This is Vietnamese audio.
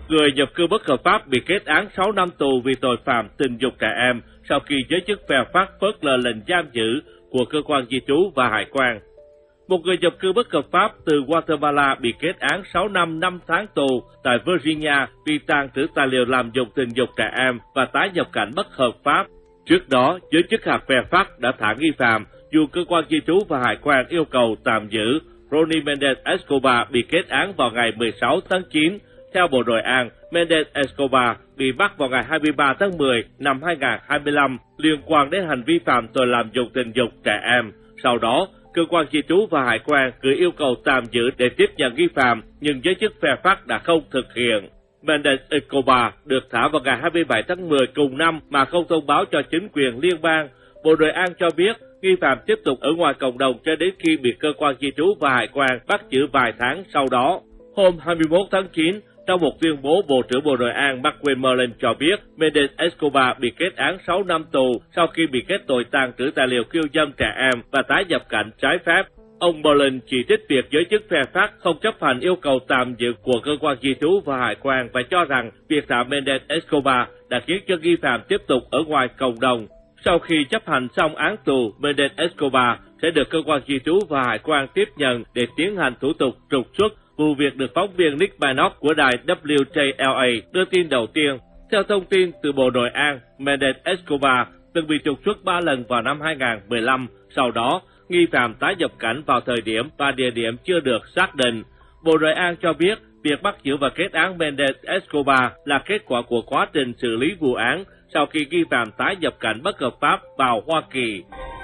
người nhập cư bất hợp pháp bị kết án 6 năm tù vì tội phạm tình dục trẻ em sau khi giới chức Fairfax phớt lờ lệnh giam giữ của cơ quan di trú và hải quan. Một người nhập cư bất hợp pháp từ Guatemala bị kết án 6 năm 5 tháng tù tại Virginia vì tàng trữ tài liệu làm dụng tình dục trẻ em và tái nhập cảnh bất hợp pháp. Trước đó, giới chức hạt Fairfax đã thả nghi phạm dù cơ quan di trú và hải quan yêu cầu tạm giữ. Ronnie Mendez Escobar bị kết án vào ngày 16 tháng 9. Theo Bộ Nội an, Mendez Escobar bị bắt vào ngày 23 tháng 10 năm 2025 liên quan đến hành vi phạm tội làm dụng tình dục trẻ em. Sau đó, cơ quan di trú và hải quan gửi yêu cầu tạm giữ để tiếp nhận nghi phạm, nhưng giới chức Fairfax đã không thực hiện. Mendez Escobar được thả vào ngày 27 tháng 10 cùng năm mà không thông báo cho chính quyền liên bang. Bộ Nội an cho biết nghi phạm tiếp tục ở ngoài cộng đồng cho đến khi bị cơ quan di trú và hải quan bắt giữ vài tháng sau đó. Hôm 21 tháng 9, trong một tuyên bố, Bộ trưởng Bộ Nội an McQueen Merlin cho biết Mendez Escobar bị kết án 6 năm tù sau khi bị kết tội tàng trữ tài liệu khiêu dâm trẻ em và tái nhập cảnh trái phép. Ông Merlin chỉ trích việc giới chức Fairfax không chấp hành yêu cầu tạm giữ của cơ quan di trú và hải quan và cho rằng việc thả Mendez Escobar đã khiến cho nghi phạm tiếp tục ở ngoài cộng đồng. Sau khi chấp hành xong án tù, Mendez Escobar sẽ được cơ quan di trú và hải quan tiếp nhận để tiến hành thủ tục trục xuất. Vụ việc được phóng viên Nick Bannock của đài WJLA đưa tin đầu tiên. Theo thông tin từ Bộ Nội an, Mendez Escobar từng bị trục xuất 3 lần vào năm 2015. Sau đó, nghi phạm tái nhập cảnh vào thời điểm và địa điểm chưa được xác định. Bộ Nội an cho biết việc bắt giữ và kết án Mendez Escobar là kết quả của quá trình xử lý vụ án sau khi nghi phạm tái nhập cảnh bất hợp pháp vào Hoa Kỳ.